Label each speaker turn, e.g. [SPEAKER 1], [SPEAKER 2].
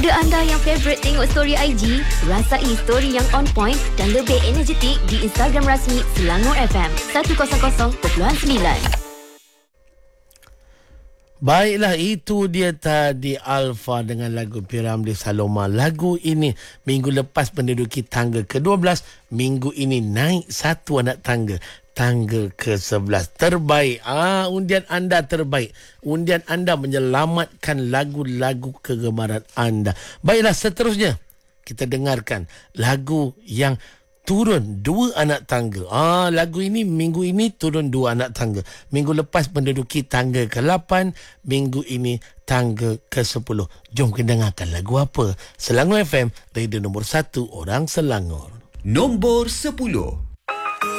[SPEAKER 1] Ada anda yang favourite tengok story IG? Rasai story yang on point dan lebih energetik di Instagram rasmi Selangor FM 100.9.
[SPEAKER 2] Baiklah, itu dia tadi Alfa dengan lagu Piramli Saloma. Lagu ini minggu lepas menduduki tangga ke-12. Minggu ini naik satu anak tangga. Tangga ke-11. Terbaik. Undian anda terbaik. Undian anda menyelamatkan lagu-lagu kegemaran anda. Baiklah, seterusnya kita dengarkan lagu yang turun 2 anak tangga. Lagu ini minggu ini turun 2 anak tangga. Minggu lepas menduduki tangga ke-8. Minggu ini tangga ke-10. Jom kita dengarkan lagu apa. Selangor FM, radio nombor 1 orang Selangor.
[SPEAKER 3] Nombor 10.